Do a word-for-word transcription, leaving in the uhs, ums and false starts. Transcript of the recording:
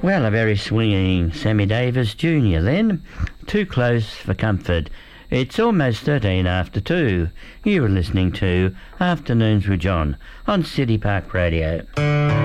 Well, a very swinging Sammy Davis Junior then. Too Close for Comfort. It's almost thirteen after two. You are listening to Afternoons with John on City Park Radio.